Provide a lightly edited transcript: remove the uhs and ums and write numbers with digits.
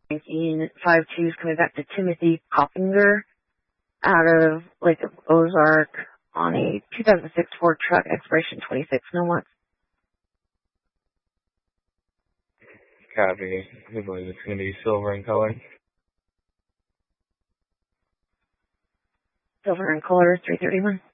1952 is coming back to Timothy Coppinger out of Lake of Ozark on a 2006 Ford truck, expiration 26, no months. Copy. I believe it's going to be silver in color. Silver in color, 331.